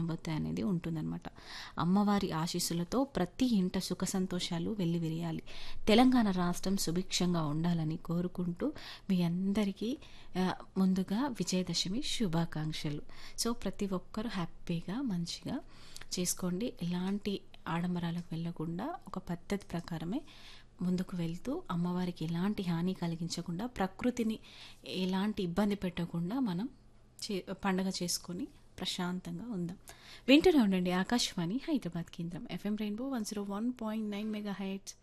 ధనవత అనేది ఉంటుందన్నమాట. అమ్మవారి ఆశీస్సులతో ప్రతి ఇంట సుఖ సంతోషాలు వెల్లివిరియాలి. తెలంగాణ రాష్ట్రం సుభిక్షంగా ఉండాలని కోరుకుంటూ మీ అందరికీ ముందుగా విజయదశమి శుభాకాంక్షలు. సో ప్రతి ఒక్కరూ హ్యాపీగా మంచిగా చేసుకోండి. ఎలాంటి ఆడంబరాలకు వెళ్ళకుండా ఒక పద్ధతి ప్రకారమే ముందుకు వెళ్తూ అమ్మవారికి ఎలాంటి హాని కలిగించకుండా, ప్రకృతిని ఎలాంటి ఇబ్బంది పెట్టకుండా మనం పండగ చేసుకొని ప్రశాంతంగా ఉందాం. వింటూనే ఉండండి ఆకాశవాణి హైదరాబాద్ కేంద్రం FM రెయిన్బో 101.9 మెగాహెర్ట్జ్.